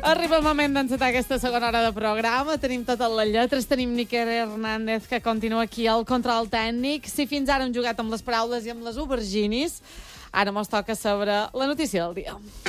Arriba el moment d'encetar aquesta segona hora de programa. Tenim totes les lletres, tenim Níker Hernández, que continua aquí al control tècnic. Si fins ara hem jugat amb les paraules i amb les auberginis, ara mos toca saber la notícia del dia.